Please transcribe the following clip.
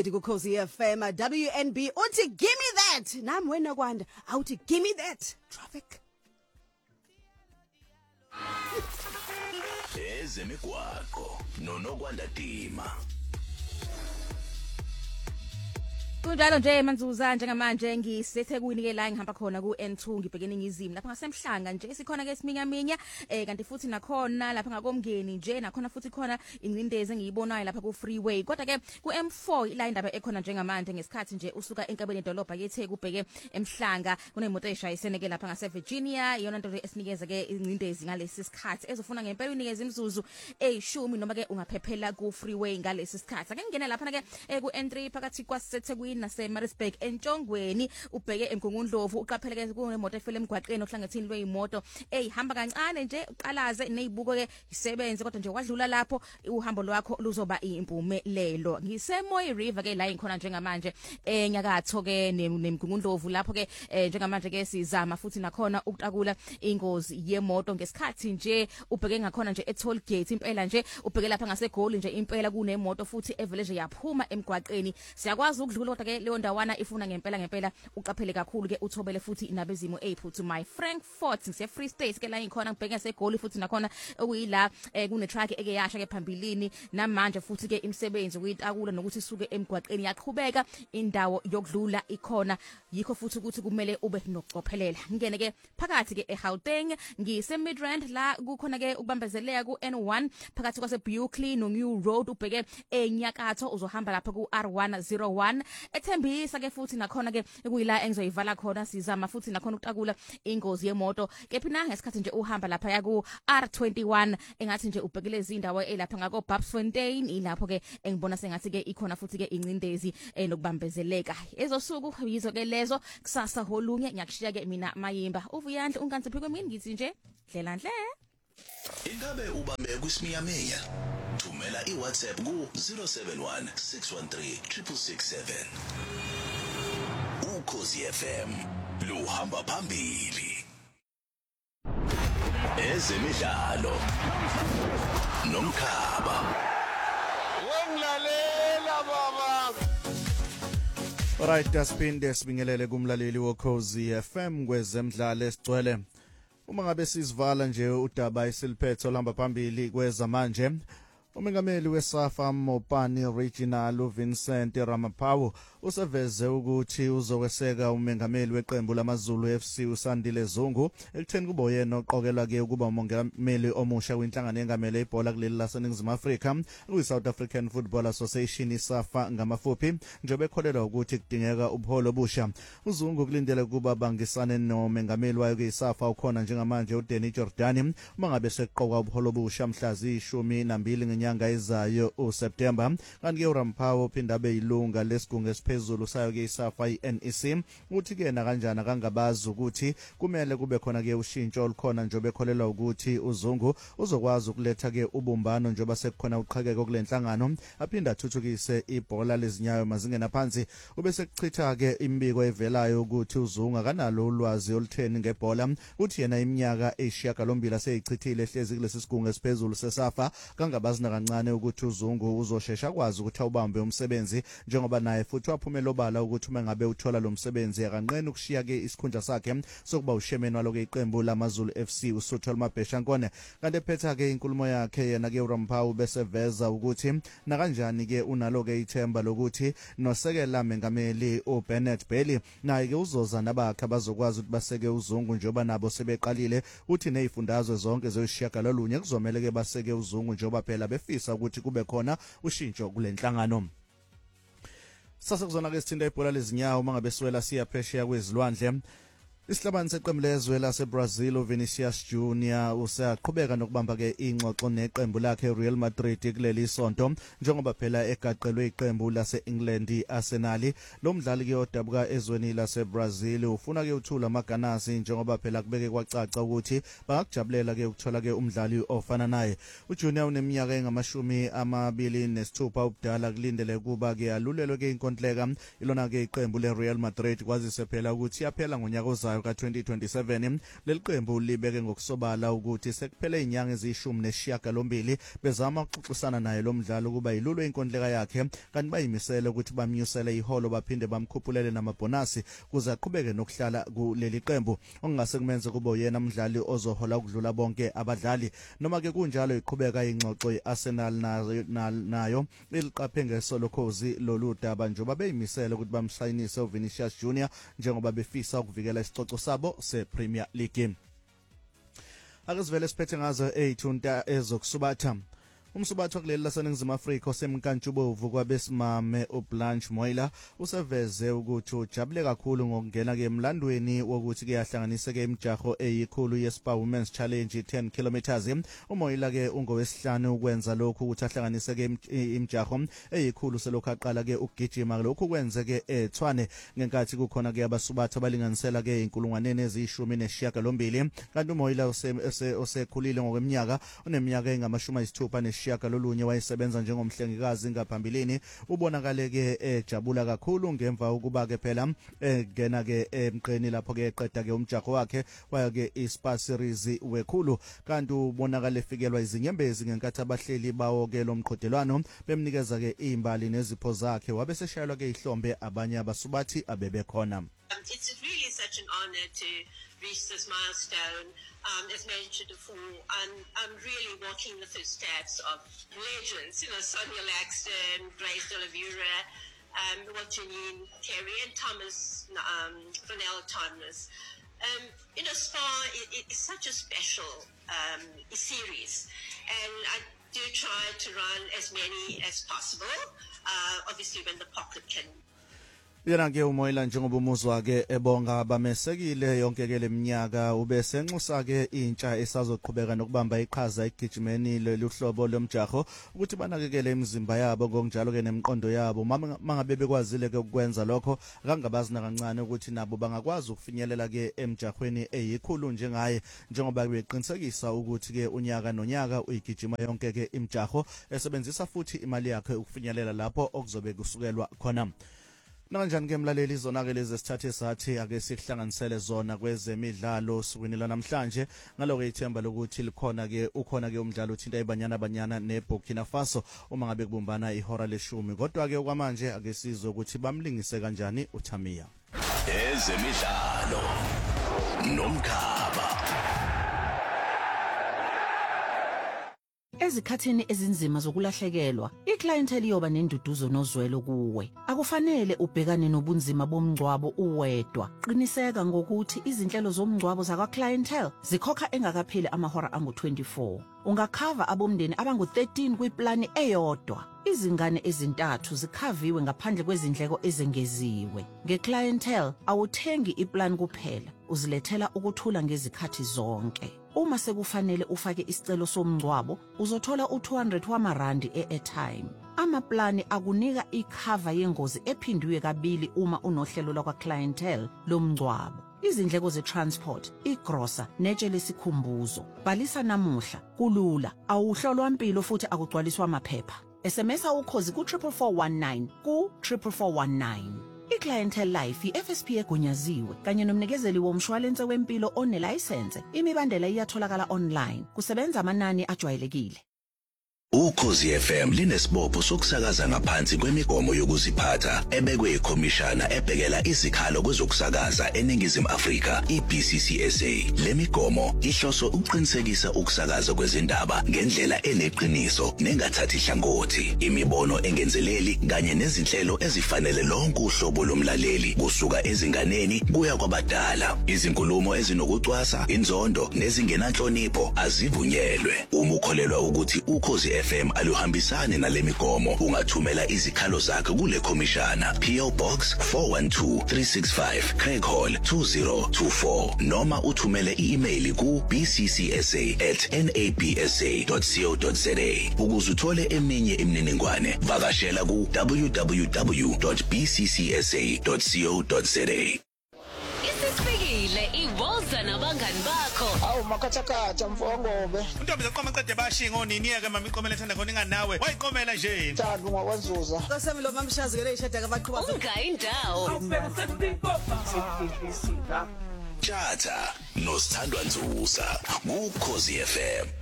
Ukhosi FM WNB uthi give me that nami wena kwanda awuthi give me that traffic Ezemigwaqo noNokwanda Dima. Kunjalo nje Manzuza njengamanje ngisethekwini ke la ngihamba khona ku N2 ngibhekene ngizimi lapha ngasemhlanga nje sikhona ke siminyaminya kanti futhi nakhona lapha ngakomngeni nje nakhona futhi khona ingcindezi engiyibonayo lapha ku freeway kodwa ke ku M4 ila indaba ekhona njengamanje ngesikhathi nje usuka enkabeni edolobha kethe kubheke emhlanga kunemoto eshayisene ke lapha ngase Virginia iyona nto esinikeza ke ingcindezi ngalesi sikhathi ezofuna ngempela unikeza imzuzu eyishumi noma ke ungaphephela ku freeway ngalesi sikhathi ake ngene lapha ke ku N3 phakathi kwasethekwini naseMaritzburg entshongweni ubheke eMgungundlovu uqapheleke kunemoto efele emgwaqeni ohlangathini lweyimoto ehamba kancane nje uqalaze nezibuko ke isebenze kodwa nje wadlula lapho uhambo lwakho luzoba impumelelo ngiseMoy River ke la inkhona njengamanje enyakatho ke neMgungundlovu lapho ke njengamanje ke sizama futhi nakhona ukutakula ingozi yemoto ngesikhathi nje ubheke ngakhona nje etoll gate impela nje ubheke lapha ngaseGoli nje impela kunemoto futhi evele nje yaphuma emgwaqeni siyakwazi ukudlula ke leyo ndawana ifuna ngempela uqaphele kakhulu ke uthobele futhi inabezimo ephuthumayo Frankfurt ngise Free State ke la inkhona ngibheke ngaseGoli futhi nakhona okuyila kune truck eke yasha ke phambilini namanje futhi ke imisebenzi ukuyitakula nokuthi isuke emgwaqeni yaqhubeka indawo yokudlula ikhona yikho futhi ukuthi kumele ube nokucophelela ngene ke phakathi ke eGauteng ngise Midrand la kukhona ke ukubambezeleka ku N1 phakathi kwase Buckley no New Road ubheke enyakatho uzohamba lapha ku R101 ethembisa ke futhi nakhona ke kuyila engizoyivala khona sizama futhi nakhona ukutakula ingozi yemoto kephina ngesikhathi nje uhamba lapha ya ku R21 engathi nje ubhekele izindawo elapha ngako Babsfontein ilapho ke engibona sengathi ke ikhona futhi ke incindezi nokubambezeleka ezosuku yizo ke lezo kusasa holunye ngiyakushiya ke mina Mayimba uvuyandle ungansiphi kwemini ngithi nje dlela ndle Ingabe ubambe kwisiminyaminya thumela iWhatsApp ku 071 613 667 Ukhosi FM luhamba phambili Ezemidlalo nomkhaba Wemlalela baba Alright asphinde sibingelele kumlaleli woKhosi FM kwezemidlalo esigcwele Uma ngabe sizivala nje udaba isiliphetho olhamba phambili kwezamanje umengameli weSAFA Mopani Regional Vincent Ramaphosa useveze ukuthi uzokweseka umengameli weqembu lamaZulu FC uSandile Zungu ekutheni kuba yena oqokelwa ke ukuba umongameli omusha wenhlangano engamele ibhola kuleli laseNingizimu Afrika kwi-South African Football Association iSAFA ngamafuphi njengoba ekholelwa ukuthi kudingeka ubuholo obusha uZungu kulindele kuba bangisane nomengameli wayo kwiSAFA ukhona njengamanje uDenny Jordan uma ngabe seqoka ubuholo obusha mhla zi-12 nyanga ezayo uSeptember kanti ke uRamaphosa uphinda abe yilunga lesigungu esiphezulu sayo ke iSAFA iNEC uthi ke na kanjani kangabazi ukuthi kumele kube khona ke ushintsho olukhona njengoba ekholelwa ukuthi uZungu uzokwazi ukuletha ke ubumbano njengoba sekukhona uqhakeko kulenhlangano aphinda athuthukise ibhola lezinyawo mazingena phansi ubese kuchitha ke imbiko evelayo ukuthi uZungu akanalo ulwazi olutheni ngebhola uthi yena iminyaka eyishiyagalombili seyichithile ehlezi kulesi sigungu esiphezulu seSAFA kangabazi kancane ukuthi uZungu uzoshesha kwazi ukuthi awubambe umsebenzi njengoba naye futhi waphumela obala ukuthi uma ngabe uthola lo msebenzi akanqeni ukushiya ke isikhundla sakhe sokuba ushemeni walo ke iqembu lamaZulu FC uSuthu Mabhesha Nkone kanti ephetha ke inkulumo yakhe yena ke uRamaphosa beseveza ukuthi na kanjani ke unalo ke ithemba lokuthi nosekela mengameli uBennett Bailey naye ke uzoza nabakhe bazokwazi ukuthi baseke uZungu njengoba nabo sebeqalile uthi nezifundazwe zonke zoyishiyagalolunye kuzomela ke baseke uZungu njengoba phela befisa ukuthi kube khona ushintsho kulenhlangano sasa kuzona ke sithinda ibhola lezinyawo mangabe siwela siya phesheya kwezilwandle Isihlabani seqembu lezwe laseBrazil uVinicius Junior usaqhubeka nokubamba ke ingxoxo neqembu lakhe Real Madrid kuleli sonto njengoba phela egaqelwe iqembu laseEngland iArsenal lo mdlali ke odabuka ezweni laseBrazil ufuna ke uthula amaganasi njengoba phela kubeke kwacaca ukuthi bangakujabulela ke ukuthola ke umdlali ofana naye uJunior uneminyaka engama-26 ubudala kulindele kuba ke alulelwe ke inkontileka ilona ke iqembu leReal Madrid kwazise phela ukuthi yaphela ngonyaka ozayo ezayo ka2027 leliqembu libeke ngokusobala ukuthi sekuphele inyanga eziyishumi bezama ukuxoxisana naye lo mdlalo kuba yilulo inkondleka yakhe kanti bayimisele ukuthi bamnyusele iholo baphinde bamkhuphulele namabonasi kuze aqhubeke nokuhlala kuleli qembu ongase kumenze kube yena umdlali ozohola ukudlula bonke abadlali noma ke kunjalo iqhubeka ingxoxo iArsenal nayo iliqaphe ngesolokhozi loludaba njengoba beyimisele ukuthi bamsayinise uVinicius Junior njengoba befisa ukuvikela isicoco sabo sePremier League. Akusivele siphethe ngazo 8 ezokusubatha. Umsubatho kuleli laseNingizimu Afrika osemkantshubovu kwabesimame uBlanche Moila useveze ukuthi ujabule kakhulu ngokungena ke emlandweni wokuthi ke yahlanganisa ke imijaho eyikhulu yeSpa Women's Challenge 10 km. uMoila ke ungowesihlanu ukwenza lokhu ukuthi ahlanganise ke imijaho eyikhulu selokhu aqala ke ukugijima lokhu kwenze ke eTshwane ngenkathi kukhona ke abasubatha abalinganisela ke inkulungwane eziyishumi kanti uMoila osekhulile ngokweminyaka uneminyaka engama-60 Shiyagalolunye wayesebenza njengomhlengikazi ngaphambilini ubonakale ke ejabula kakhulu ngemva ukuba ke phela ngena ke emqeni lapho ke eqeda ke umjaho wakhe waya ke iSpa Series wekhulu kanti ubonakale efikelwa izinyembezi ngenkathi abahleli bawo ke lomqhudelwano bemnikeza ke imbali nezipho zakhe wabeseshayelwa ke ihlombe abanye abasubathi abebe khona. It's really such an honor to reach this milestone. As mentioned before, I'm really walking the footsteps of legends, Sonia Laxton, Grace de la Vura, Janine Carey and Thomas, Vanilla Thomas. Spa is such a special series, and I do try to run as many as possible, obviously when the pocket can. Yena ke uMoila njengoba umuzwa ke ebonga bamesekile yonke ke leminyaka ubesenxusa ke intsha esazoqhubeka nokubamba iqhaza igijimeni loluhlobo lomjaho ukuthi banakekele imizimba yabo ngokunjalo ke nemiqondo yabo mangabe bekwazile ke ukwenza lokho akangabazi nakancane ukuthi nabo bangakwazi ukufinyelela ke emjahweni eyikhulu njengaye njengoba beqinisekisa ukuthi ke unyaka nonyaka uyigijima yonke ke imjaho esebenzisa futhi imali yakhe ukufinyelela lapho okuzobe kusukelwa khona. Nanjani ke mlaleli zona ke lezi sithathe sathi ake sihlanganisele zona kwezemidlalo sukwini namhlanje ngaloko ithemba lokuthi ukhona ke umdlalo uthinta ibanyana neBurkina Faso uma ngabe kubumbana ihora le10 kodwa ke okwamanje ake sizwe ukuthi bamlingise kanjani uTamia. Ezemidlalo nomkhaba. Ezikhathini ezinzima zokulahlekelwa, iclientele iyoba nenduduzo nozwelo kuwe. Akufanele ubhekane nobunzima bomngcwabo uwedwa. Qiniseka ngokuthi izinhlelo zomngcwabo zakwa-clientele zikhokha engakapheli amahora angu-24. Ungakhava abomndeni abangu-13 kwiplani eyodwa. Izingane ezintathu zikhaviwe ngaphandle kwezindleko ezengeziwe. Nge-clientele awuthengi iplani kuphela, uzilethela ukuthula ngezikhathi zonke. Uma sekufanele ufake isicelo somngcwabo, uzothola u200 wamarandi e-airtime. Amaplani akunika ikhava yengozi ephindwe kabili uma unohlelo lakwa-clientele lomngcwabo. Izindleko ze-transport, igrosa, netshe lesikhumbuzo. Bhalisa namuhla, kulula, awuhlolwa impilo futhi akugcwaliswa amaphepha. SMS ukhozi ku-44419 ku-44419. I-Clientele Life i-FSP egunyaziwe kanye nomnikezeli womshwalense wempilo onelayisense. Imibandela iyatholakala online. Kusebenza amanani ajwayelekile. Ukhozi FM linesibopho sokusakaza ngaphansi kwemigomo yokuziphatha ebekwe ikhomishana ebhekela izikhalo kwezokusakaza eNingizimu Afrika iBCCSA. Le migomo ihloso ukuqinisekisa ukusakaza kwezindaba ngendlela eneqiniso nengathathi hlangothi, imibono engenzeleli kanye nezinhlelo ezifanele lonke uhlobo lomlaleli kusuka ezinganeni kuya kwabadala. Izinkulumo ezinokucwasa, inzondo nezingenanhlonipho azivunyelwe. Uma ukholelwa ukuthi Ukhozi FM aluhambisane nalemigomo ungathumela izikhalo zakhe kule khomishana PO Box 412365 Craig Hall 2024 noma uthumele i-email ku bccsa@nabsa.co.za. Ukuze uthole eminye imininingwane vakashela ku www.bccsa.co.za. Isifikile iwoza nabangani bakho. Awu makhathakhatha mfowongobe. Untombi zoqoma qede bashinga oniniye ke mama iqomela ethanda khona inganawe. Wayiqomela nje. Thanda ngokwenzuza. Qasemi lo mamshazi ke leshada kabaqhuba. Ungayindawo. Tjata, no Sithandwa Nzusa, ku Ukhozi FM.